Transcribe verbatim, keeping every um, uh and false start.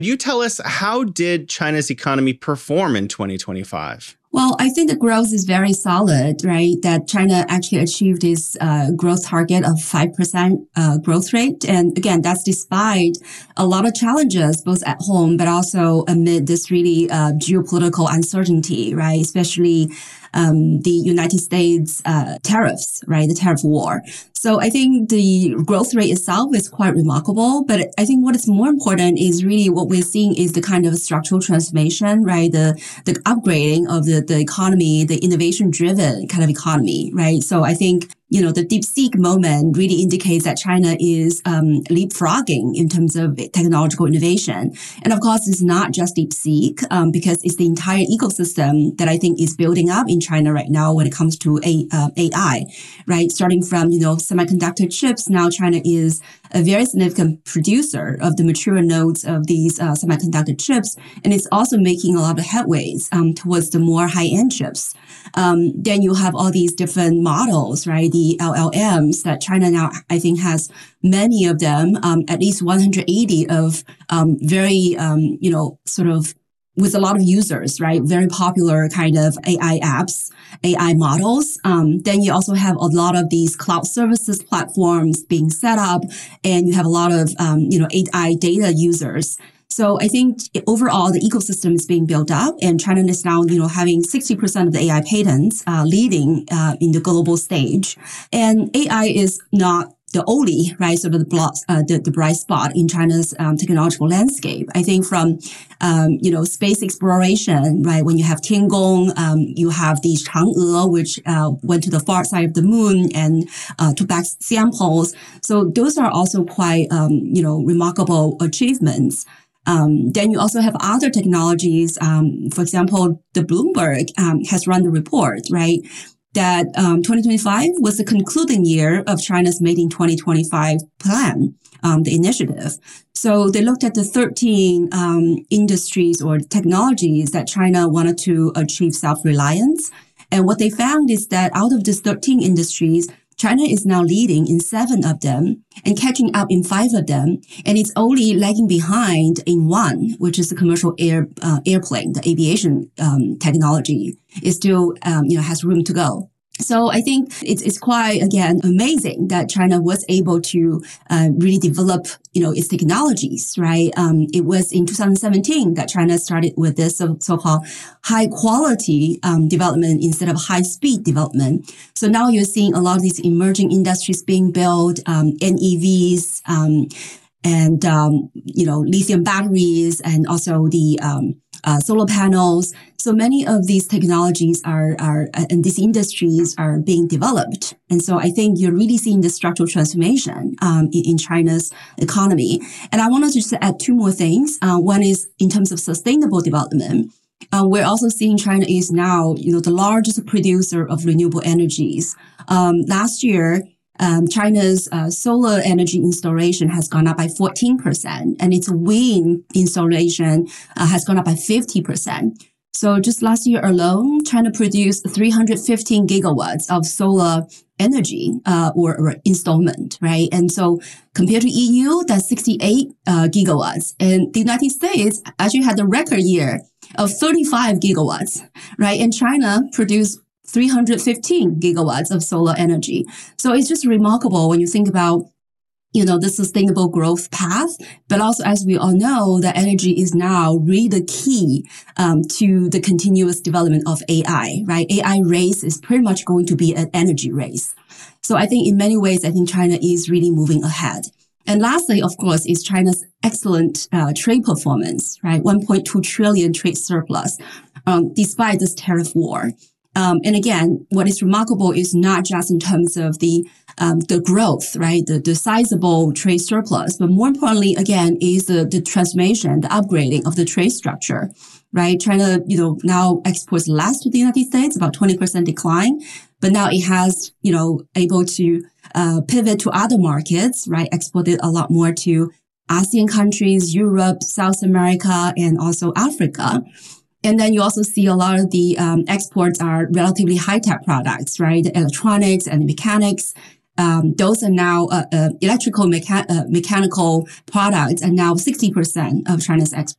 You tell us, how did China's economy perform in twenty twenty-five? Well, I think the growth is very solid, right? That China actually achieved its uh, growth target of five percent uh, growth rate. And again, that's despite a lot of challenges, both at home, but also amid this really uh, geopolitical uncertainty, right? Especially um, the United States uh, tariffs, right? The tariff war. So I think the growth rate itself is quite remarkable, but I think what is more important is really what we're seeing is the kind of structural transformation, right? The the upgrading of the, the economy, the innovation-driven kind of economy, right? So I think, you know, the DeepSeek moment really indicates that China is um, leapfrogging in terms of technological innovation. And of course, it's not just DeepSeek, um, because it's the entire ecosystem that I think is building up in China right now when it comes to a, uh, A I, right? Starting from, you know, semiconductor chips. Now China is a very significant producer of the mature nodes of these uh, semiconductor chips. And it's also making a lot of headways um, towards the more high-end chips. Um, then you have all these different models, right? The L L Ms that China now, I think, has many of them, um, at least one hundred eighty of um, very, um, you know, sort of with a lot of users, right? Very popular kind of A I apps, A I models. Um, then you also have a lot of these cloud services platforms being set up, and you have a lot of, um, you know, A I data users. So I think overall, the ecosystem is being built up, and China is now, you know, having sixty percent of the A I patents uh, leading uh, in the global stage. And A I is not the only, right, sort of the, block, uh, the, the bright spot in China's um, technological landscape. I think from, um, you know, space exploration, right, when you have Tiangong, um, you have the Chang'e, which uh, went to the far side of the moon and uh, took back samples. So those are also quite, um, you know, remarkable achievements. Um, then you also have other technologies. Um, for example, the Bloomberg um, has run the report, right, that um, twenty twenty-five was the concluding year of China's Made in twenty twenty-five plan, um, the initiative. So they looked at the thirteen um, industries or technologies that China wanted to achieve self-reliance. And what they found is that out of these thirteen industries, China is now leading in seven of them and catching up in five of them. And it's only lagging behind in one, which is the commercial air uh, airplane, the aviation um, technology. It still, um, you know, has room to go. So I think it's it's quite, again, amazing that China was able to uh, really develop, you know, its technologies, right? Um, it was in two thousand seventeen that China started with this so, so-called high quality um, development instead of high speed development. So now you're seeing a lot of these emerging industries being built, um, N E Vs, um, and, um, you know, lithium batteries, and also the um, uh, solar panels. So many of these technologies are, are, and these industries are being developed. And so I think you're really seeing the structural transformation um, in, in China's economy. And I wanted to just add two more things. Uh, one is in terms of sustainable development. Uh, we're also seeing China is now, you know, the largest producer of renewable energies. Um, last year, Um, China's uh, solar energy installation has gone up by fourteen percent, and its wind installation uh, has gone up by fifty percent. So just last year alone, China produced three hundred fifteen gigawatts of solar energy uh, or, or installment, right? And so compared to E U, that's sixty-eight uh, gigawatts. And the United States actually had a record year of thirty-five gigawatts, right? And China produced three hundred fifteen gigawatts of solar energy. So it's just remarkable when you think about, you know, the sustainable growth path, but also, as we all know, that energy is now really the key um, to the continuous development of A I, right? A I race is pretty much going to be an energy race. So I think in many ways, I think China is really moving ahead. And lastly, of course, is China's excellent uh, trade performance, right? one point two trillion trade surplus, um, despite this tariff war. Um, and again, what is remarkable is not just in terms of the um, the growth, right, the, the sizable trade surplus, but more importantly, again, is the, the transformation, the upgrading of the trade structure, right? China, you know, now exports less to the United States, about twenty percent decline, but now it has, you know, able to uh, pivot to other markets, right? Exported a lot more to ASEAN countries, Europe, South America, and also Africa. And then you also see a lot of the um, exports are relatively high-tech products, right? The electronics and mechanics. Um, those are now uh, uh, electrical mecha- uh, mechanical products are now sixty percent of China's exports.